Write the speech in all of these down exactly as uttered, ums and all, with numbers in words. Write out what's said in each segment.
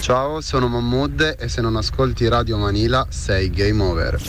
Ciao, sono Mahmood e se non ascolti Radio Manila sei game over.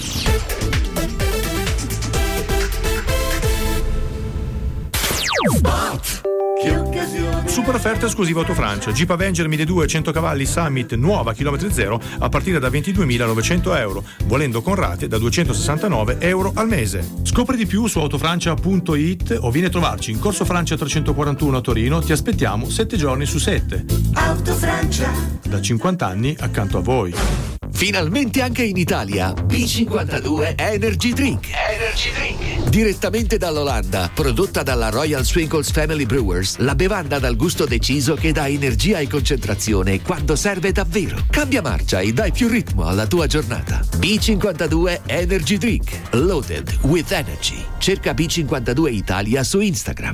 Che occasione! Super offerta esclusiva Autofrancia. Jeep Avenger mille duecento cento cavalli Summit nuova chilometri zero a partire da ventiduemilanovecento euro, volendo con rate da duecentosessantanove euro al mese. Scopri di più su autofrancia punto it o vieni a trovarci in Corso Francia trecentoquarantuno a Torino. Ti aspettiamo sette giorni su sette. Autofrancia, Da cinquanta anni accanto a voi. Finalmente anche in Italia B cinquantadue Energy Drink. Energy Drink. Direttamente dall'Olanda, prodotta dalla Royal Swinkles Family Brewers, la bevanda dal gusto deciso che dà energia e concentrazione quando serve davvero. Cambia marcia e dai più ritmo alla tua giornata. B cinquantadue Energy Drink. Loaded with energy. Cerca B cinquantadue Italia su Instagram.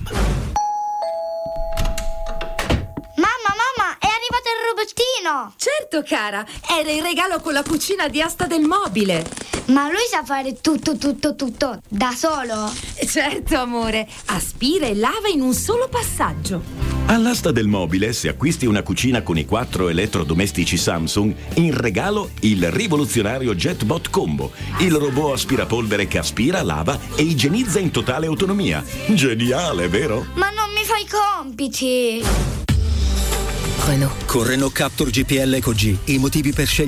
Certo, cara, era il regalo con la cucina di asta del mobile. Ma lui sa fare tutto, tutto, tutto da solo? Certo, amore, aspira e lava in un solo passaggio. All'asta del mobile, se acquisti una cucina con i quattro elettrodomestici Samsung, in regalo il rivoluzionario JetBot Combo, il robot aspirapolvere che aspira, lava e igienizza in totale autonomia. Geniale, vero? Ma non mi fai i compiti! Renault. Con Renault Captur G P L Eco G i motivi per scegliere